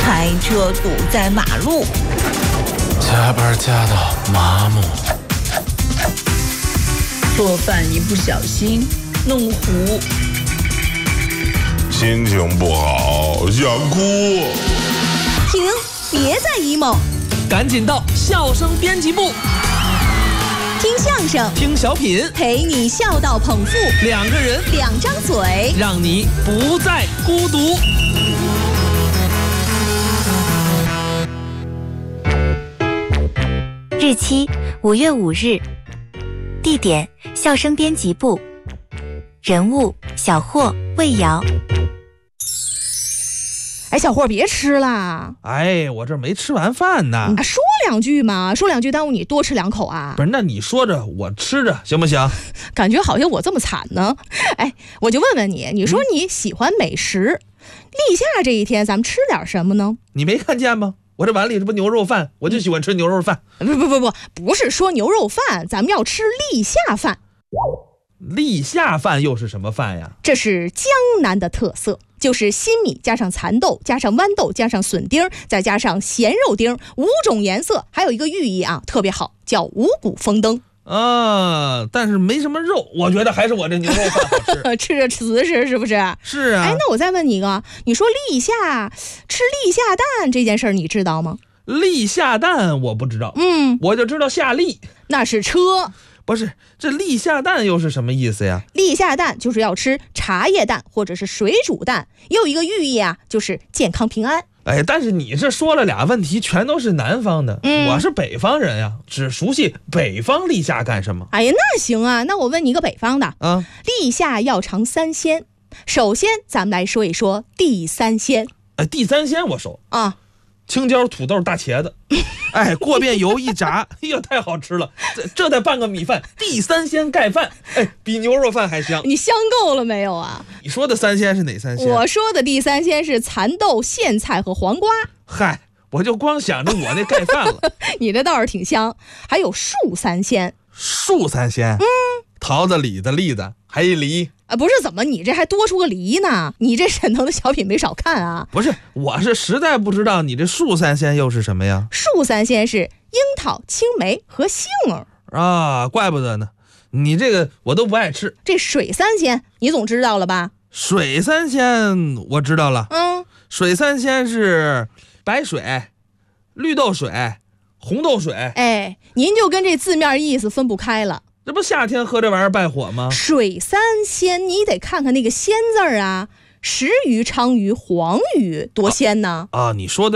开车堵在马路， 加班加到麻木， 做饭一不小心弄糊， 心情不好想哭。 停，别再 emo， 赶紧到笑声编辑部， 听相声， 听小品， 陪你笑到捧腹， 两个人， 两张嘴， 让你不再孤独。 日期5月5日，地点笑声编辑部，人物小霍、魏瑶。 哎，小霍，别吃了！ 哎，我这没吃完饭呢。 说两句嘛，说两句耽误你多吃两口啊。 不是，那你说着我吃着行不行？ 感觉好像我这么惨呢。哎，我就问问你，你说你喜欢美食，立夏这一天咱们吃点什么呢？ 你没看见吗？我这碗里这不牛肉饭，我就喜欢吃牛肉饭。 不是说牛肉饭，咱们要吃立夏饭。 立夏饭又是什么饭呀？ 这是江南的特色，就是新米加上蚕豆加上豌豆加上笋丁再加上咸肉丁，5种颜色，还有一个寓意啊，特别好，叫五谷丰登。 但是没什么肉，我觉得还是我这牛肉饭好吃。 吃着瓷实是不是？ 是啊。 哎，那我再问你一个，你说立夏吃立夏蛋这件事你知道吗？ 立夏蛋我不知道，我就知道夏利， 那是车。 不是，这立夏蛋又是什么意思呀？ 立夏蛋就是要吃茶叶蛋或者是水煮蛋，也有一个寓意啊，就是健康平安。 哎，但是你这说了俩问题，全都是南方的，我是北方人呀，只熟悉北方立夏干什么。 哎呀，那行啊，那我问你一个北方的啊，立夏要尝3鲜，首先咱们来说一说地3鲜。 哎，地3鲜我熟啊， 青椒、土豆、大茄子，哎，过遍油一炸，哎呀，太好吃了！这再拌个米饭，地3鲜盖饭，哎，比牛肉饭还香。 你香够了没有啊？ 你说的3鲜是哪3鲜？ 我说的地3鲜是蚕豆、苋菜和黄瓜。 嗨，我就光想着我那盖饭了。 你这倒是挺香。还有树3鲜。 树3鲜？桃子、李子、栗子，还一梨。 不是，怎么你这还多出个梨呢？你这沈腾的小品没少看啊。 不是，我是实在不知道你这树3鲜又是什么呀？ 树3鲜是樱桃、青梅和杏儿啊，怪不得呢。你这个我都不爱吃。 这水3鲜你总知道了吧？ 水3鲜我知道了。水3鲜是白水、绿豆水、红豆水。 哎，您就跟这字面意思分不开了。 这不夏天喝这玩意儿败火吗？ 水3鲜你得看看那个鲜字儿啊，石鱼、鲳鱼、黄鱼多鲜呢。 你说的